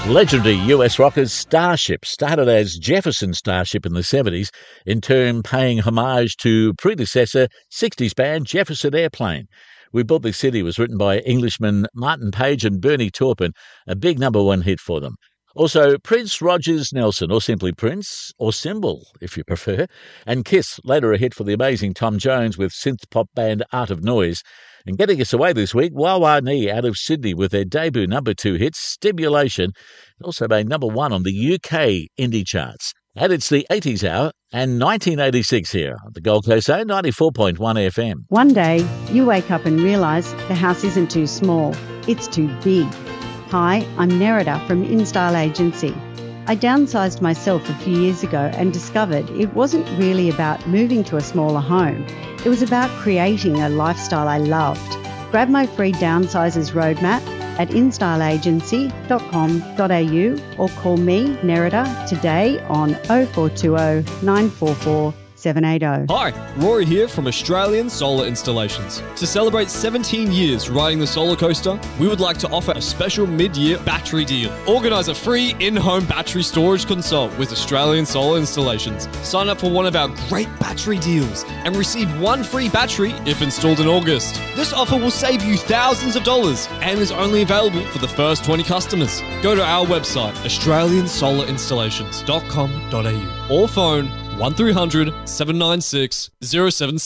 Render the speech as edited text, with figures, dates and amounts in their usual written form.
Legendary US rockers Starship started as Jefferson Starship in the 70s, in turn paying homage to predecessor 60s band Jefferson Airplane. We Built This City was written by Englishmen Martin Page and Bernie Taupin, a big #1 hit for them. Also, Prince Rogers Nelson, or simply Prince, or Symbol, if you prefer, and Kiss, later a hit for the amazing Tom Jones with synth-pop band Art of Noise. And getting us away this week, Wah Wah Nee out of Sydney with their debut #2 hit, Stimulation. It also made #1 on the UK indie charts. And it's the 80s hour and 1986 here on the Gold Coast 94.1 FM. One day, you wake up and realise the house isn't too small, it's too big. Hi, I'm Nerida from InStyle Agency. I downsized myself a few years ago and discovered it wasn't really about moving to a smaller home. It was about creating a lifestyle I loved. Grab my free Downsizers Roadmap at instyleagency.com.au or call me, Nerida, today on 0420 944 780. Hi, Rory here from Australian Solar Installations. To celebrate 17 years riding the solar coaster, we would like to offer a special mid-year battery deal. Organise a free in-home battery storage consult with Australian Solar Installations. Sign up for one of our great battery deals and receive one free battery if installed in August. This offer will save you thousands of dollars and is only available for the first 20 customers. Go to our website, australiansolarinstallations.com.au or phone 1300 796 076.